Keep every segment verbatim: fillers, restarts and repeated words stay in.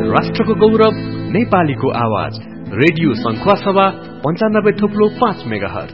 राष्ट्रको गौरव, नेपालीको आवाज, रेडियो संखुवासभा पञ्चानब्बे थुप्लो पाँच मेगाहर्ज।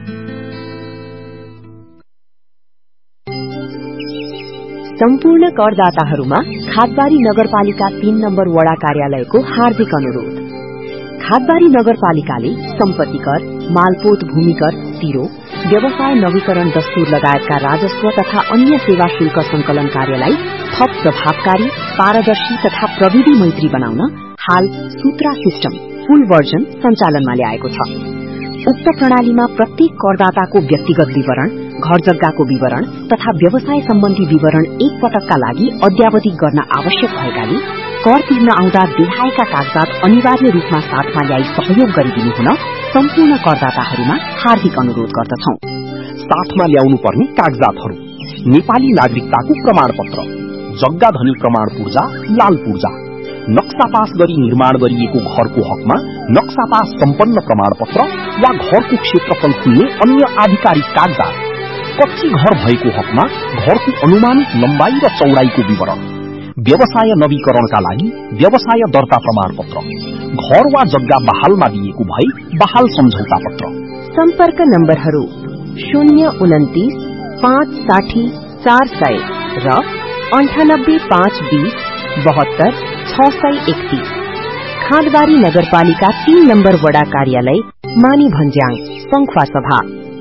सम्पूर्ण करदाताहरूमा खादबारी नगरपालिका तीन नम्बर वडा कार्यालयको हार्दिक अनुरोध। खादबारी नगरपालिकाले सम्पत्ति कर, मालपोत भूमि कर, तिरो, व्यवसाय नवीकरण दस्तुर लगायतका राजस्व तथा अन्य सेवा शुल्क संकलन कार्यलाई थप प्रभावकारी, पारदर्शी तथा प्रविधि मैत्री बनाउन हाल सूत्रा सिस्टम फुल भर्जन सञ्चालनमा ल्याएको छ। उक्त प्रणालीमा प्रत्येक करदाताको व्यक्तिगत विवरण, घर जग्गाको विवरण तथा व्यवसाय सम्बन्धी विवरण एक पटकका लागि अद्यावधिक गर्न आवश्यक भएकाले कर तिर्न आउँदा देखाएका कागजात अनिवार्य रूपमा साथमा ल्याई सहयोग गरिदिनु हुन सम्पूर्ण करदाताहरूमा हार्दिक अनुरोध गर्दछौं। साथमा ल्याउनु पर्ने कागजातहरू: नेपाली नागरिकताको प्रमाणपत्र, जग्गा धनी प्रमाण पूर्जा, लाल पूर्जा, नक्सा पास गरी निर्माण गरिएको घरको हकमा नक्सा पास सम्पन्न प्रमाणपत्र वा घरको क्षेत्रफल खुल्ने अन्य आधिकारिक कागजात, कच्ची घर भएको हकमा घरको अनुमानित लम्बाई र चौडाईको विवरण, व्यवसाय नवीकरणका लागि व्यवसाय दर्ता प्रमाणपत्र, घर वा जग्गा बहालमा दिएको भए बहाल सम्झौता पत्र। सम्पर्क नम्बरहरू शून्य उन्तिस पाँच साठी चार सय र अन्ठानब्बे पाँच बीस बहत्तर छ सय एकतीस। खादबारी नगरपालिका तीन नम्बर वडा कार्यालय, मानी भन्ज्याङ, संखुवासभा।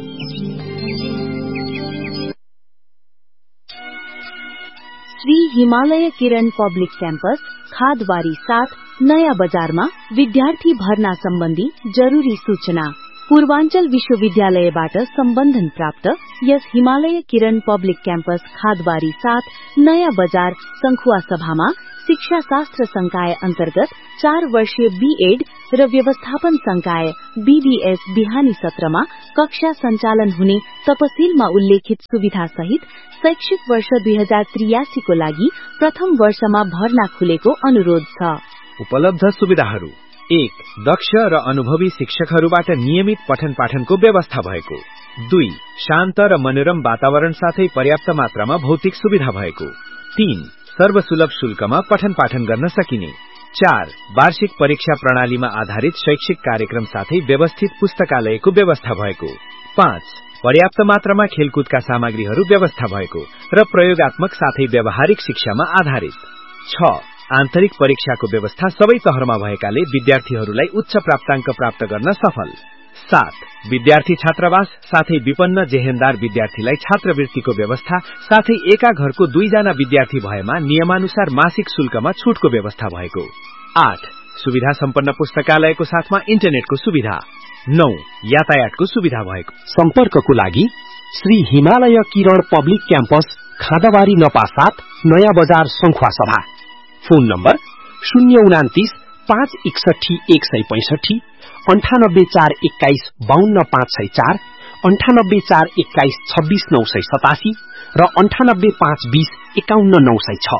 श्री हिमालय किरण पब्लिक क्याम्पस खादबारी सात नयाँ बजारमा विद्यार्थी भर्ना सम्बन्धी जरूरी सूचना। पूर्वाञ्चल विश्वविद्यालयबाट सम्बन्धन प्राप्त यस हिमालय किरण पब्लिक क्याम्पस खादबारी सात नयाँ बजार संखुवा सभामा शिक्षा शास्त्र संकाय अन्तर्गत चार वर्षीय बीएड र व्यवस्थापन संकाय बीडीएस बिहानी सत्रमा कक्षा सञ्चालन हुने तपसिलमा उल्लेखित सुविधा सहित शैक्षिक वर्ष दुई हजार त्रियासी को लागि प्रथम वर्षमा भर्ना खुलेको अनुरोध छ। उपलब्ध सुविधाहरू: एक, दक्ष र अनुभवी शिक्षकहरूबाट नियमित पठन पाठनको व्यवस्था भएको। दुई, शान्त र मनोरम वातावरण साथै पर्याप्त मात्रामा भौतिक सुविधा भएको। तीन, सर्वसुलभ शुल्कमा पठन पाठन गर्न सकिने। चार, वार्षिक परीक्षा प्रणालीमा आधारित शैक्षिक कार्यक्रम साथै व्यवस्थित पुस्तकालयको व्यवस्था भएको। पाँच, पर्याप्त मात्रामा खेलकुदका सामग्रीहरू व्यवस्था भएको र प्रयोगात्मक साथै व्यावहारिक शिक्षामा आधारित। छ, आन्तरिक परीक्षाको व्यवस्था सबै तहरमा भएकाले विद्यार्थीहरूलाई उच्च प्राप्ताङ्क प्राप्त गर्न सफल। सात, विद्यार्थी छात्रावास साथै विपन्न जेहेन्दार विद्यार्थीलाई छात्रवृत्तिको व्यवस्था साथै एका घरको दुईजना विद्यार्थी भएमा नियमानुसार मासिक शुल्कमा छुटको व्यवस्था भएको। आठ, सुविधा सम्पन्न पुस्तकालयको साथमा इन्टरनेटको सुविधा। नौ, यातायातको सुविधा भएको। सम्पर्कको लागि श्री हिमालय किरण पब्लिक क्याम्पस खादबारी नपा सात नयाँ बजार संखुवासभा। फोन नम्बर शून्य उनातिस पाँच एकसठी एक सय पैंसठी, अन्ठानब्बे चार एक्काइस बाहन्न पाँच सय चार, अन्ठानब्बे चार एक्काइस छब्बीस नौ सय सतासी र अन्ठानब्बे पाँच बीस एकाउन्न नौ सय छ।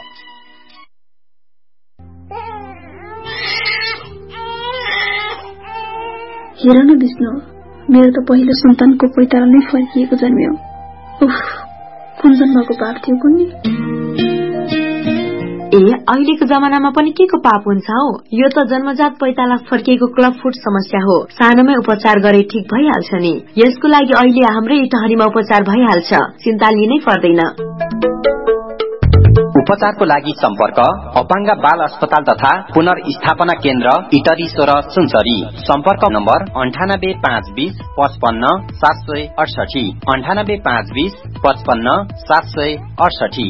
हेर न विष्णु, मेरो त पहिलो सन्तानको पैताला नै फर्किएको जन्मियो। उफ, कुन जन्मको पाप थियो कुन्नी। ए अहिलेको जमानामा पनि के को पाप हुन्छ हौ? यो त जन्मजात पैताला फर्किएको क्लब फुट समस्या हो। सानोमै उपचार गरे ठीक भइहाल्छ नि। यसको लागि अहिले हाम्रै टहरीमा उपचार भइहाल्छ, चिन्ता लिनै पर्दैन। उपचारको लागि सम्पर्क अपाङ्ग बाल अस्पताल तथा पुनर्स्थापना केन्द्र इटरी सोह्र सुनसरी। सम्पर्क नम्बर अन्ठानब्बे पाँच बीस पचपन्न सात सय अडसठी, अन्ठानब्बे पाँच बीस पचपन्न सात सय अडसठी।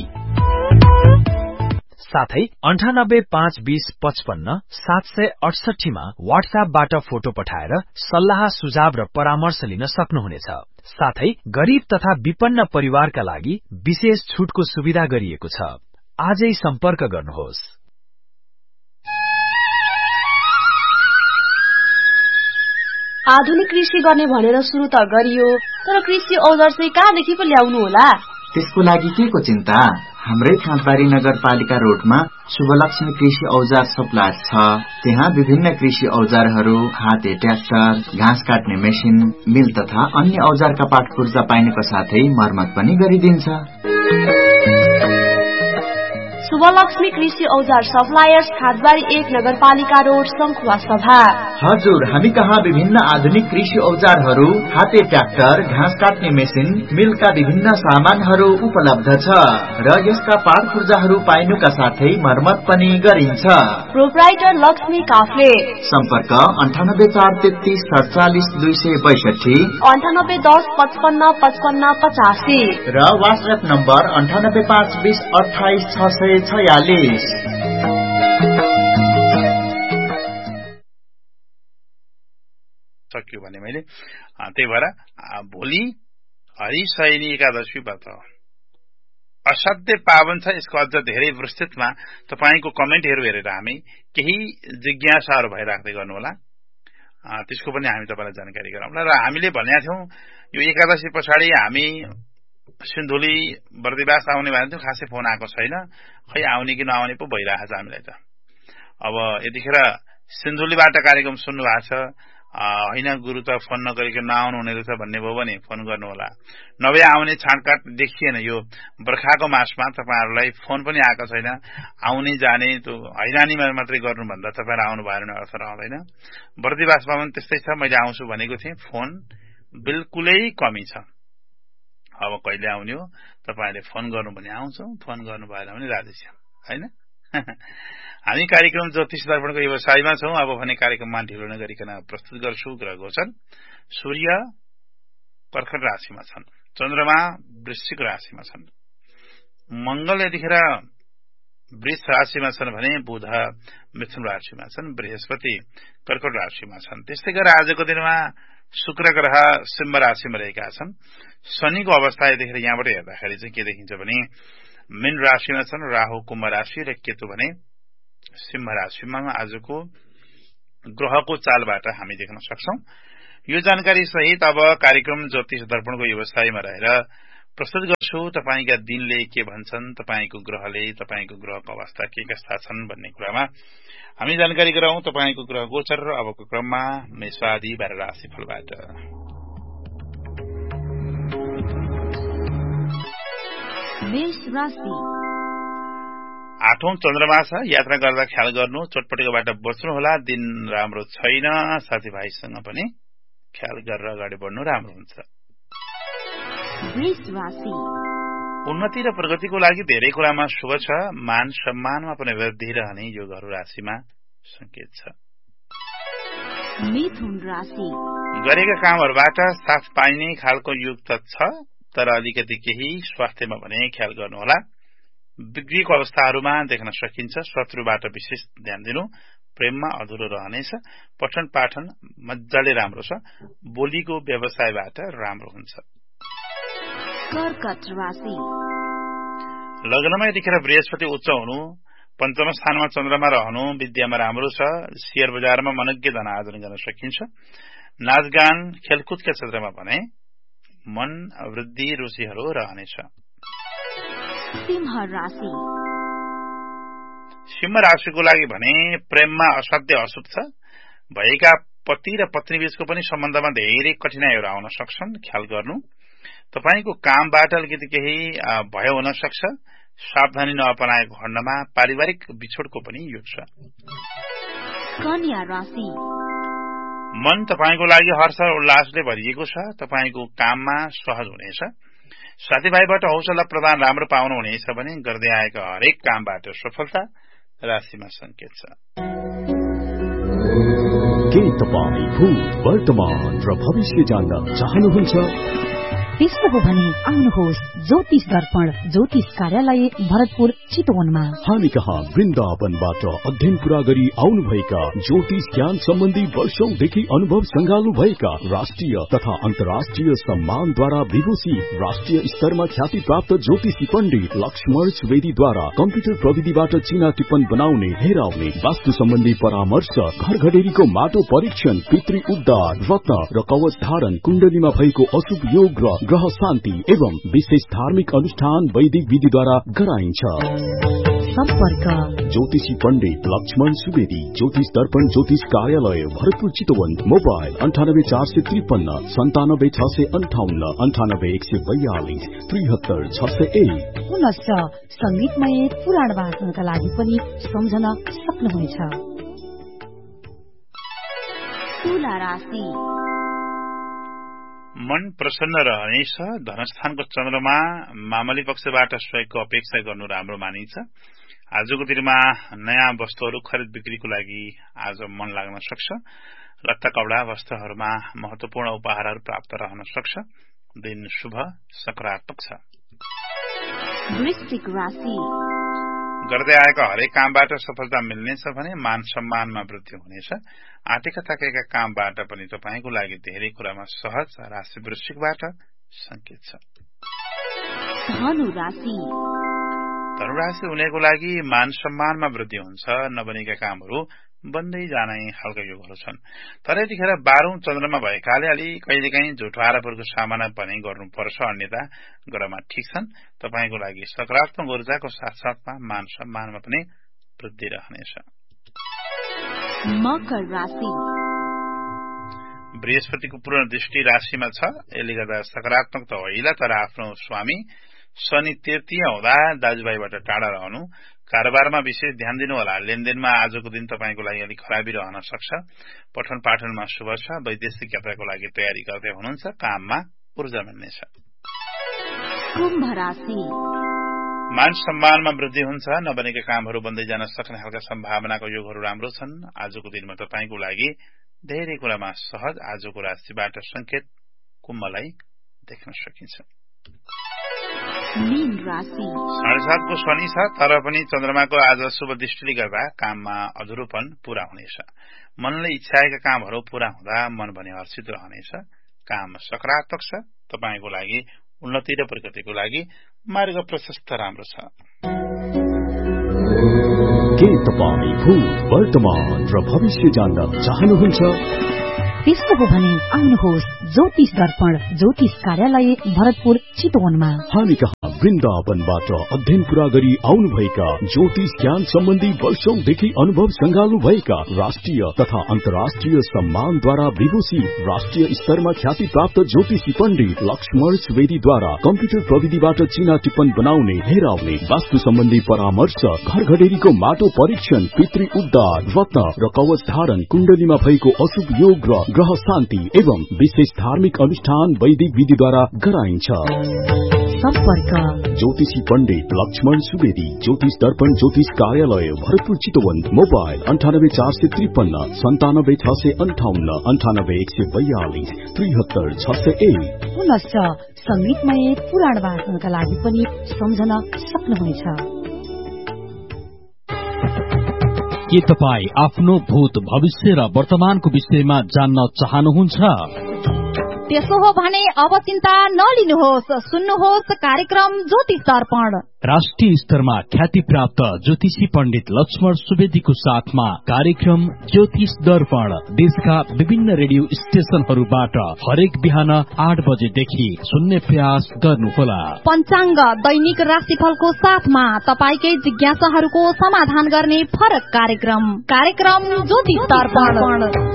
साथै अन्ठानब्बे पाँच बीस पचपन्न सात सय अडसठीमा वाट्सएपबाट फोटो पठाएर सल्लाह सुझाव र परामर्श लिन सक्नुहुनेछ। साथै गरीब तथा विपन्न परिवारका लागि विशेष छुटको सुविधा गरिएको छ। आजै सम्पर्क गर्नुहोस्। आधुनिक कृषि गर्ने भनेर सुरु त गरियो, तर कृषि औजार चाहिँ कहाँदेखि पो ल्याउनु होला? त्यसको लागि के को चिन्ता? हाम्रै खादबारी नगरपालिका रोडमा शुभलक्ष्मी कृषि औजार सप्लायर छ। त्यहाँ विभिन्न कृषि औजारहरू, हाते ट्र्याक्टर, घाँस काट्ने मेसिन, मिल तथा अन्य औजारका पाठ पूर्जा पाइनेको साथै मर्मत पनि गरिदिन्छ। शुभलक्ष्मी कृषि औजार सप्लायर्स खादबारी एक नगरपालिका रोड सङ्खुवा सभा। हजुर, हामी कहाँ विभिन्न आधुनिक कृषि औजारहरू, हाते ट्र्याक्टर, घाँस काट्ने मेसिन, मिलका विभिन्न सामानहरू उपलब्ध छ र यसका पार्ट पूर्जाहरू पाइनुका साथै मर्मत पनि गरिन्छ। प्रोप्राइटर लक्ष्मी काफ्ले। सम्पर्क अन्ठानब्बे चार तेत्तीस सडचालिस दुई सय बैसठी, अन्ठानब्बे दस पचपन्न पचपन्न पचासी र वाट्सएप नम्बर अन्ठानब्बे पाँच बिस अठाइस छ सय छयालिस। सक्यो भने मैले त्यही भएर भोलि हरिशयनी एकादशी व्रत असाध्य पावन छ। यसको अझ धेरै विस्तृतमा तपाईको कमेन्टहरू हेरेर हामी केही जिज्ञासाहरू भइराख्दै गर्नुहोला, त्यसको पनि हामी तपाईलाई जानकारी गराउँला। र हामीले भनेका थियौं यो एकादशी पछाडि हामी सिन्धुली बर्दिवास आउने भनेको थियो, खासै फोन आएको छैन, खै आउने कि नआउने पो भइरहेछ हामीलाई त। अब यतिखेर सिन्धुलीबाट कार्यक्रम सुन्नु भएको छ, होइन गुरु त फोन नगरिकन नआउनु हुने रहेछ भन्ने भयो भने फोन गर्नु होला। नभए आउने छाँटकाट देखिएन। यो बर्खाको मासमा तपाईहरुलाई फोन पनि आएको छैन, आउने जाने त्यो हैरानीमा मात्रै गर्नु भन्दा तपाईहरु आउनु भएन भने अर्थ रहँदैन। बर्दिवासमा पनि त्यस्तै छ, मैले आउँछु भनेको थिएँ, फोन बिल्कुलै कमी छ। अब कहिले आउने हो तपाईहरुले फोन गर्नु भने आउँछौं, फोन गर्नु भएन भने राजी छ, हैन। हामी कार्यक्रम ज्योतिष दर्पणको व्यवसायमा छौं। अब भने कार्यक्रममा ढिलो नगरिकन प्रस्तुत गर्छु ग्रह गोचर। सूर्य कर्कट राशिमा छन्, चन्द्रमा वृश्चिक राशिमा छन्, मंगल यतिखेर वृष राशिमा छन् भने बुध मिथुन राशिमा छन्, बृहस्पति कर्कट राशिमा छन्। त्यस्तै गरेर आजको दिनमा शुक्र ग्रह सिंह राशिमा रहेका छन्। शनिको अवस्था यतिखेर यहाँबाट हेर्दाखेरि चाहिँ के देखिन्छ भने मीन राशिमा छन्, राहु कुम्भ राशि र केतु भने सिंह राशिमा। आजको ग्रहको चालबाट हामी देख्न सक्छौं। यो जानकारी सहित अब कार्यक्रम ज्योतिष दर्पणको व्यवसायमा रहेर प्रस्तुत गर्छु तपाईका दिनले के भन्छन्, तपाईको ग्रहले, तपाईको ग्रहको अवस्था के कस्ता छन् भन्ने कुरामा हामी जानकारी गराउँ तपाईको ग्रह गोचर र अबको क्रममा मेषादि बाह्र राशिफलबाट। मेष राशि आठौं चन्द्रमा छ, यात्रा गर्दा ख्याल गर्नु, चटपटेकोबाट बच्नु होला। दिन राम्रो छैन, साथीभाइसँग पनि ख्याल गरेर अगाडि बढ्नु राम्रो हुन्छ। वृष राशि उन्नति र प्रगतिको लागि धेरै कुरामा शुभ छ, मान सम्मानमा पनि वृद्धि रहने योगहरू राशिमा संकेत छ। मिथुन राशि गरेका कामहरूबाट साथ पाइने खालको युग त छ, तर अलिकति केही स्वास्थ्यमा भने ख्याल गर्नु होला। बिग्रिएको अवस्थाहरूमा देख्न सकिन्छ, शत्रुबाट विशेष ध्यान दिनु, प्रेममा अधुरो रहनेछ। पठन पाठन मजाले राम्रो छ, बोलीको व्यवसायबाट राम्रो हुन्छ। कर्कट राशि लग्नमा यतिखेर बृहस्पति उच्च हुनु, पञ्चम स्थानमा चन्द्रमा रहनु विद्यामा राम्रो छ। शेयर बजारमा मनज्ञ धन आर्जन गर्न सकिन्छ। नाचगान खेलकुदका क्षेत्रमा भने मन वृद्धि रुचिहरू रहनेछ। सिंह राशि सिंह राशिको लागि भने प्रेममा असाध्य अशुभ छ, भएका पति र पत्नी बीचको पनि सम्बन्धमा धेरै कठिनाइहरू आउन सक्छन्, ख्याल गर्नु। तपाईको कामबाट अलिकति केही भय हुन सक्छ, सावधानी नअपनाएको खण्डमा पारिवारिक बिछोडको पनि योग छ। कन्या राशि मन तपाईको लागि हर्ष उल्लासले भरिएको छ, तपाईको काममा सहज हुनेछ। साथीभाइबाट हौसला प्रदान राम्रो पाउनु हुनेछ भने गर्दै आएका हरेक कामबाट सफलता राशिमा संकेत छ। के तपाईँ भूत वर्तमान र भविष्य जान्न चाहनुहुन्छ? त्यस्तो हो भने आउनुहोस् ज्योतिष दर्पण ज्योतिष कार्यालय भरतपुर चितवनमा। हामी कहाँ वृन्दावनबाट अध्ययन पूरा गरी आउनुभएका ज्योतिष ज्ञान सम्बन्धी वर्षौंदेखि अनुभव संगाल्नु भएका राष्ट्रिय तथा अन्तर्राष्ट्रिय सम्मानद्वारा विभूषित राष्ट्रिय स्तरमा ख्याति प्राप्त ज्योतिषी पण्डित लक्ष्मण सुवेदीद्वारा कम्प्युटर प्रविधिबाट चिना टिप्पण बनाउने, हेराउने, वास्तु सम्बन्धी परामर्श, घर घडेरीको माटो परीक्षण, पितृ उद्धार, रत्न र कवच धारण, कुण्डलीमा भएको अशुभ योग र ग्रह शान्ति एवं विशेष धार्मिक अनुष्ठान वैदिक विधिद्वारा गराइन्छ। सम्पर्क ज्योतिषी पण्डित लक्ष्मण सुवेदी, ज्योतिष दर्पण ज्योतिष कार्यालय, भरतपुर चितवन। मोबाइल अन्ठानब्बे चार सय त्रिपन्न सन्तानब्बे छ सय अन्ठाउन्न अन्ठानब्बे एक सय बयालिस त्रिहत्तर छ सय एक। पुनश्च संगीतमय पुराण वाचनका लागि पनि सम्झन सक्नुहुनेछ। तुला राशि मन प्रसन्न रहनेछ। धनस्थानको चन्द्रमा मामली पक्षबाट सहयोगको अपेक्षा गर्नु राम्रो मानिन्छ। आजको दिनमा नयाँ वस्तुहरू खरिद बिक्रीको लागि आज मन लाग्न सक्छ। लत्ता कपडा वस्तुहरूमा महत्वपूर्ण उपहारहरू प्राप्त रहन सक्छ। दिन शुभ सकारात्मक छ। वृश्चिक राशि गर्दै आएका हरेक कामबाट सफलता मिल्नेछ भने मान सम्मानमा वृद्धि हुनेछ। आँटेका ताकेका कामबाट पनि तपाईको लागि धेरै कुरामा सहज राशि वृश्चिकबाट संकेत छ। धनु राशि धनुराशि हुनेको लागि मान सम्मानमा वृद्धि हुन्छ। नबनेका कामहरू बन्दै जाने खालका योगहरू छन्। तर यतिखेर बाह्रौं चन्द्रमा भएकाले अलि कहिलेकाहीँ झुठो आरोपहरूको सामना पनि गर्नुपर्छ। अन्यथा ग्रहमा ठिक छन्। तपाईको लागि सकारात्मक ऊर्जाको साथसाथमा मान सम्मानमा पनि वृद्धि रहनेछ। मकर राशि बृहस्पतिको पूर्ण दृष्टि राशिमा छ। यसले गर्दा सकारात्मक त होइन, तर आफ्नो स्वामी शनि तृतीय हुँदा दाजुभाइबाट टाढा रहनु। कारोबारमा विशेष ध्यान दिनुहोला। लेनदेनमा आजको दिन तपाईको लागि अलिक खराबी रहन सक्छ। पठन पाठनमा शुभ छ। वैदेशिक यात्राको लागि तयारी गर्दै हुनुहुन्छ। काममा ऊर्जा मिल्नेछ। कुम्भ राशि मान सम्मानमा वृद्धि हुन्छ। नबनेका कामहरू बन्दै जान सक्ने खालका सम्भावनाको योगहरू राम्रो छन्। आजको दिनमा तपाईको लागि धेरै कुरामा सहज। आजको राशिबाट संकेत कुम्भलाई देख्न सकिन्छ। मीन राशि साढे सातको शनि छ, तर पनि चन्द्रमाको आज शुभ दृष्टिले गर्दा काममा अधुरोपन पूरा हुनेछ। मनले इच्छाएका कामहरू पूरा हुँदा मन भने हर्षित रहनेछ। काम सकारात्मक छ। तपाईको लागि उन्नति र प्रगतिको लागि मार्ग प्रशस्त राम्रो छ। के तपाईँ भूत वर्तमान र भविष्य जान्न चाहनुहुन्छ? त्यसो हो भने आउनुहोस् ज्योतिष दर्पण ज्योतिष कार्यालय भरतपुर चितवनमा। हामी कहाँ वृन्दावनबाट अध्ययन पूरा गरी आउनुभएका ज्योतिष ज्ञान सम्बन्धी वर्षौंदेखि अनुभव संगाल्नु भएका राष्ट्रिय तथा अन्तर्राष्ट्रिय सम्मानद्वारा विभूषी राष्ट्रिय स्तरमा ख्याति प्राप्त ज्योतिषी पण्डित लक्ष्मण सुवेदीद्वारा कम्प्युटर प्रविधिबाट चिना टिप्पण बनाउने, हेराउने, वास्तु सम्बन्धी परामर्श, घर घडेरीको माटो परीक्षण, पितृ उद्धार, रत्न र कवच धारण, कुण्डलीमा भएको अशुभ योग र ग्रह शान्ति एवं विशेष धार्मिक अनुष्ठान वैदिक विधिद्वारा गराइन्छ। सम्पर्क ज्योतिषी पण्डित लक्ष्मण सुवेदी, ज्योतिष दर्पण ज्योतिष कार्यालय भरतपुर चितवन। मोबाइल अन्ठानब्बे चार सय त्रिपन्न सन्तानब्बे छ सय अन्ठाउन्न अन्ठानब्बे एक सय बयालिस त्रिहत्तर छ सय एक। पुनश्च संगीतमय पुराण वाचनका लागि पनि सम्झन सक्नुहुनेछ। के तपाईँ आफ्नो भूत भविष्य र वर्तमानको विषयमा जान्न चाहनुहुन्छ? त्यसो हो भने अब चिन्ता नलिनुहोस्। सुन्नुहोस् कार्यक्रम ज्योतिष दर्पण। राष्ट्रिय स्तरमा ख्याति प्राप्त ज्योतिषी पण्डित लक्ष्मण सुवेदीको साथमा कार्यक्रम ज्योतिष दर्पण देशका विभिन्न रेडियो स्टेशनहरूबाट हरेक बिहान आठ बजेदेखि सुन्ने प्रयास गर्नुहोला। पञ्चाङ्ग दैनिक राशिफलको साथमा तपाईकै जिज्ञासाहरूको समाधान गर्ने फरक कार्यक्रम कार्यक्रम ज्योतिष दर्पण।